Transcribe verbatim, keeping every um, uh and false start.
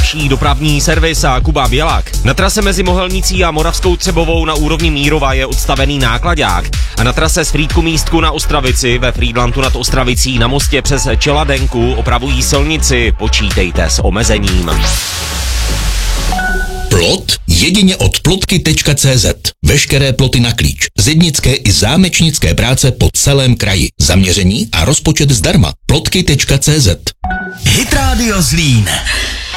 nejlepší dopravní servis a Kuba Bělak. Na trase mezi Mohelnicí a Moravskou Třebovou na úrovni Mírova je odstavený náklaďák a na trase z Frýdku Místku na Ostravici ve Frýdlantu nad Ostravicí na mostě přes Čeladenku opravují silnici. Počítejte s omezením. Plot jedině od plotky tečka cé zet. Veškeré ploty na klíč. Zednické i zámečnické práce po celém kraji. Zaměření a rozpočet zdarma. plotky tečka cé zet. Hit Radio Zlín.